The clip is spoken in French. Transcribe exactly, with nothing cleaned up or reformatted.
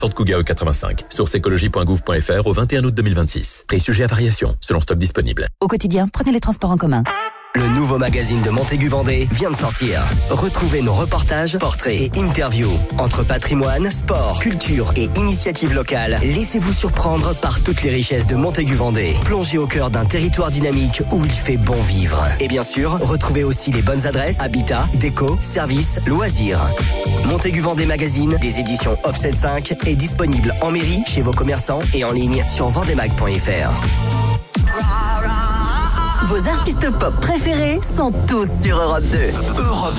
Ford Kuga E quatre-vingt-cinq. Source écologie point gouv point f r au vingt et un août deux mille vingt-six. Prix sujet à variation, selon stock disponible. Au quotidien, prenez les transports en commun. Le nouveau magazine de Montaigu-Vendée vient de sortir. Retrouvez nos reportages, portraits et interviews. Entre patrimoine, sport, culture et initiatives locales, laissez-vous surprendre par toutes les richesses de Montaigu-Vendée. Plongez au cœur d'un territoire dynamique où il fait bon vivre. Et bien sûr, retrouvez aussi les bonnes adresses, habitat, déco, services, loisirs. Montaigu-Vendée Magazine, des éditions Offset cinq, est disponible en mairie, chez vos commerçants et en ligne sur vendémag point f r. Vos artistes pop préférés sont tous sur Europe deux. Europe